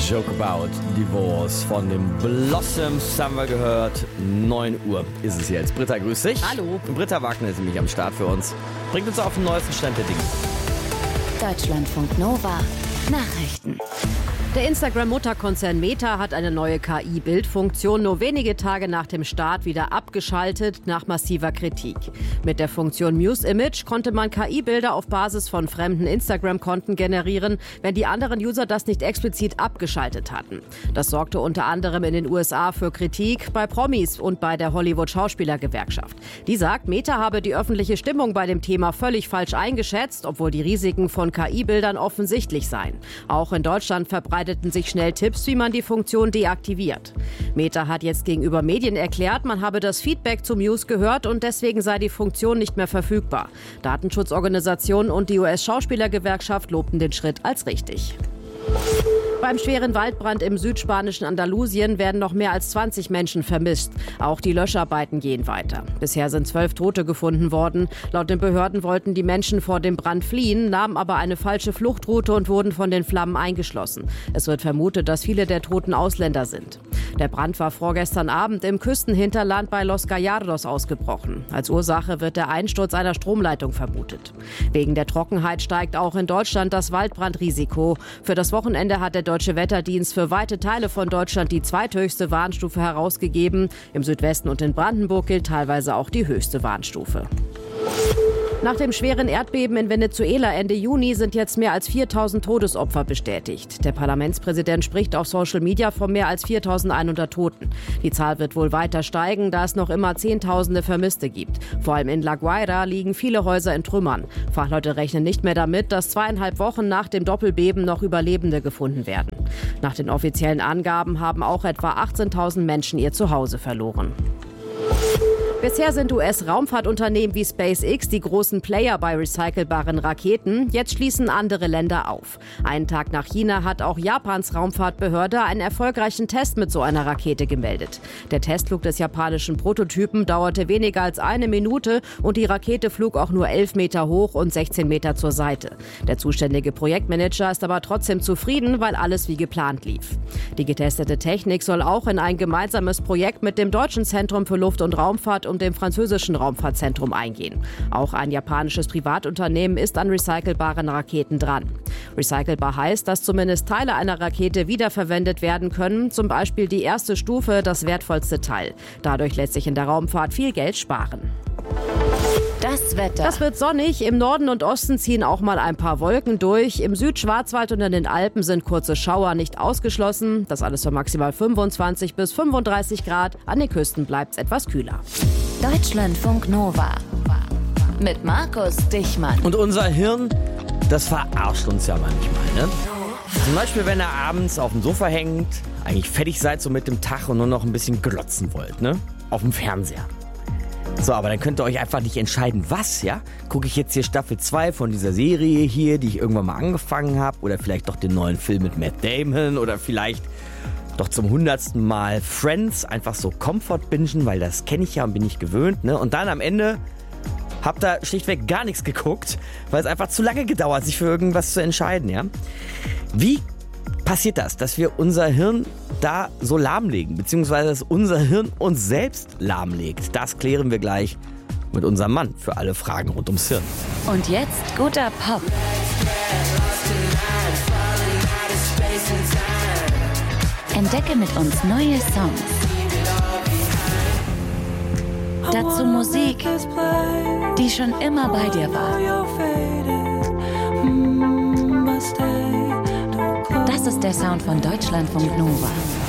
Joke About Divorce von den Blossoms haben wir gehört. 9 Uhr ist es jetzt. Britta, grüß dich. Hallo. Britta Wagner ist nämlich am Start für uns. Bringt uns auf den neuesten Stand der Dinge. Deutschlandfunk Nova Nachrichten. Der Instagram-Mutterkonzern Meta hat eine neue KI-Bildfunktion nur wenige Tage nach dem Start wieder abgeschaltet, nach massiver Kritik. Mit der Funktion Muse Image konnte man KI-Bilder auf Basis von fremden Instagram-Konten generieren, wenn die anderen User das nicht explizit abgeschaltet hatten. Das sorgte unter anderem in den USA für Kritik bei Promis und bei der Hollywood-Schauspielergewerkschaft. Die sagt, Meta habe die öffentliche Stimmung bei dem Thema völlig falsch eingeschätzt, obwohl die Risiken von KI-Bildern offensichtlich seien. Auch in Deutschland verbreiteten sich schnell Tipps, wie man die Funktion deaktiviert. Meta hat jetzt gegenüber Medien erklärt, man habe das Feedback zu Muse gehört und deswegen sei die Funktion nicht mehr verfügbar. Datenschutzorganisationen und die US-Schauspielergewerkschaft lobten den Schritt als richtig. Beim schweren Waldbrand im südspanischen Andalusien werden noch mehr als 20 Menschen vermisst. Auch die Löscharbeiten gehen weiter. Bisher sind 12 Tote gefunden worden. Laut den Behörden wollten die Menschen vor dem Brand fliehen, nahmen aber eine falsche Fluchtroute und wurden von den Flammen eingeschlossen. Es wird vermutet, dass viele der Toten Ausländer sind. Der Brand war vorgestern Abend im Küstenhinterland bei Los Gallardos ausgebrochen. Als Ursache wird der Einsturz einer Stromleitung vermutet. Wegen der Trockenheit steigt auch in Deutschland das Waldbrandrisiko. Für das Wochenende hat der Deutsche Wetterdienst für weite Teile von Deutschland die zweithöchste Warnstufe herausgegeben. Im Südwesten und in Brandenburg gilt teilweise auch die höchste Warnstufe. Nach dem schweren Erdbeben in Venezuela Ende Juni sind jetzt mehr als 4.000 Todesopfer bestätigt. Der Parlamentspräsident spricht auf Social Media von mehr als 4.100 Toten. Die Zahl wird wohl weiter steigen, da es noch immer Zehntausende Vermisste gibt. Vor allem in La Guaira liegen viele Häuser in Trümmern. Fachleute rechnen nicht mehr damit, dass 2,5 Wochen nach dem Doppelbeben noch Überlebende gefunden werden. Nach den offiziellen Angaben haben auch etwa 18.000 Menschen ihr Zuhause verloren. Bisher sind US-Raumfahrtunternehmen wie SpaceX die großen Player bei recycelbaren Raketen. Jetzt schließen andere Länder auf. Einen Tag nach China hat auch Japans Raumfahrtbehörde einen erfolgreichen Test mit so einer Rakete gemeldet. Der Testflug des japanischen Prototypen dauerte weniger als 1 Minute und die Rakete flog auch nur 11 Meter hoch und 16 Meter zur Seite. Der zuständige Projektmanager ist aber trotzdem zufrieden, weil alles wie geplant lief. Die getestete Technik soll auch in ein gemeinsames Projekt mit dem Deutschen Zentrum für Luft- und Raumfahrt und dem französischen Raumfahrtzentrum eingehen. Auch ein japanisches Privatunternehmen ist an recycelbaren Raketen dran. Recycelbar heißt, dass zumindest Teile einer Rakete wiederverwendet werden können, zum Beispiel die erste Stufe, das wertvollste Teil. Dadurch lässt sich in der Raumfahrt viel Geld sparen. Das Wetter. Das wird sonnig. Im Norden und Osten ziehen auch mal ein paar Wolken durch. Im Südschwarzwald und in den Alpen sind kurze Schauer nicht ausgeschlossen. Das alles für maximal 25 bis 35 Grad. An den Küsten bleibt es etwas kühler. Deutschlandfunk Nova mit Markus Dichmann. Und unser Hirn, das verarscht uns ja manchmal, ne? Zum Beispiel, wenn ihr abends auf dem Sofa hängt, eigentlich fertig seid so mit dem Tag und nur noch ein bisschen glotzen wollt, ne? Auf dem Fernseher. So, aber dann könnt ihr euch einfach nicht entscheiden, was, ja? Gucke ich jetzt hier Staffel 2 von dieser Serie hier, die ich irgendwann mal angefangen habe, oder vielleicht doch den neuen Film mit Matt Damon, oder vielleicht doch zum 100. Mal Friends, einfach so Comfort-bingen, weil das kenne ich ja und bin ich gewöhnt, ne? Und dann am Ende habt ihr schlichtweg gar nichts geguckt, weil es einfach zu lange gedauert, sich für irgendwas zu entscheiden, ja? Wie passiert das, dass wir unser Hirn da so lahmlegen, beziehungsweise dass unser Hirn uns selbst lahmlegt? Das klären wir gleich mit unserem Mann für alle Fragen rund ums Hirn. Und jetzt guter Pop. Entdecke mit uns neue Songs. Dazu Musik, die schon immer bei dir war. Das ist der Sound von Deutschlandfunk Nova.